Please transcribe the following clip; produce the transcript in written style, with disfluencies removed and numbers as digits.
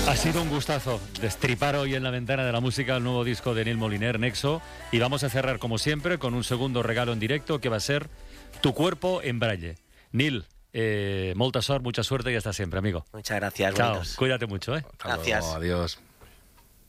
Ha sido un gustazo destripar hoy en la ventana de la música el nuevo disco de Nil Moliner, Nexo, y vamos a cerrar como siempre con un segundo regalo en directo que va a ser Tu cuerpo en braille. Nil, molta sort, mucha suerte y hasta siempre, amigo. Muchas gracias. Chao, buenos. cuídate mucho, ¿eh? Gracias. Adiós.